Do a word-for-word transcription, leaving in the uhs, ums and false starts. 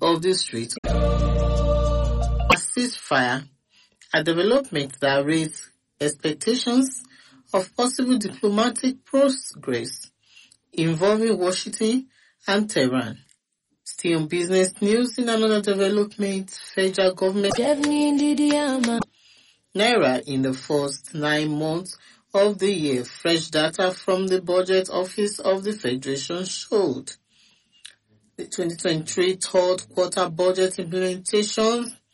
of the Strait a ceasefire, a development that raised expectations of possible diplomatic progress involving Washington and Tehran. Still on business news, in another development, federal government Naira in the first nine months of the year. Fresh data from the Budget Office of the Federation showed the twenty twenty-three third quarter budget implementation